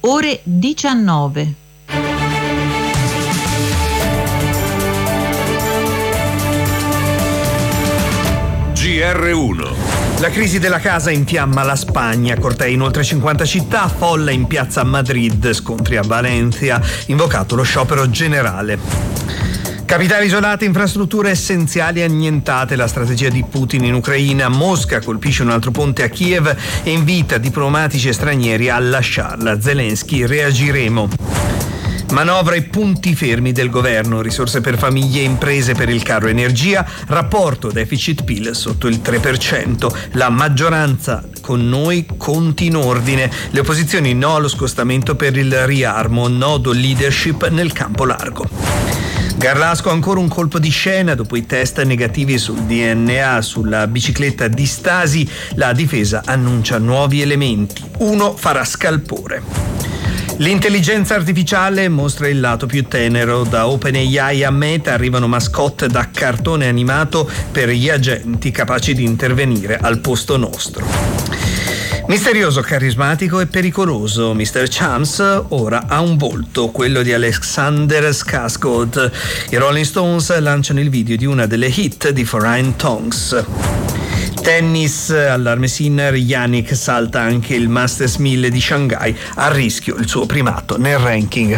ore 19. GR1. La crisi della casa infiamma la Spagna, cortei in oltre 50 città, folla in piazza Madrid, scontri a Valencia, invocato lo sciopero generale. Capitali isolate, infrastrutture essenziali annientate, la strategia di Putin in Ucraina, Mosca colpisce un altro ponte a Kiev e invita diplomatici e stranieri a lasciarla. Zelensky: reagiremo. Manovra e punti fermi del governo, risorse per famiglie e imprese per il caro energia, rapporto deficit-PIL sotto il 3%. La maggioranza con noi, conti in ordine. Le opposizioni no allo scostamento per il riarmo, nodo leadership nel campo largo. Garlasco ancora un colpo di scena dopo i test negativi sul DNA sulla bicicletta di Stasi. La difesa annuncia nuovi elementi. Uno farà scalpore. L'intelligenza artificiale mostra il lato più tenero. Da OpenAI a Meta arrivano mascotte da cartone animato per gli agenti capaci di intervenire al posto nostro. Misterioso, carismatico e pericoloso, Mr. Chance ora ha un volto, quello di Alexander Skarsgård. I Rolling Stones lanciano il video di una delle hit di Foreign Tongues. Tennis, all'Arme-Sinner, Yannick salta anche il Masters 1000 di Shanghai, a rischio il suo primato nel ranking.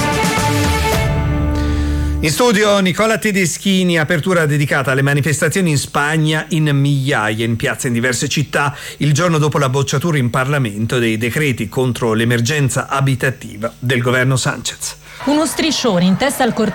In studio Nicola Tedeschini, apertura dedicata alle manifestazioni in Spagna in migliaia, in piazza in diverse città, il giorno dopo la bocciatura in Parlamento dei decreti contro l'emergenza abitativa del governo Sánchez. Uno striscione in testa al corteo